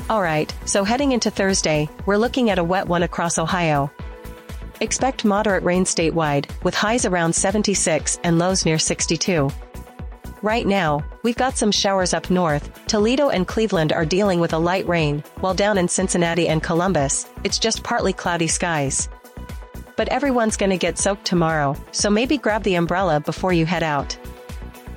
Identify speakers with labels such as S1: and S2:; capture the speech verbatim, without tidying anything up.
S1: Alright, so heading into Thursday, we're looking at a wet one across Ohio. Expect moderate rain statewide, with highs around seventy-six and lows near sixty-two. Right now, we've got some showers up north. Toledo and Cleveland are dealing with a light rain, while down in Cincinnati and Columbus, it's just partly cloudy skies. But everyone's gonna get soaked tomorrow, so maybe grab the umbrella before you head out.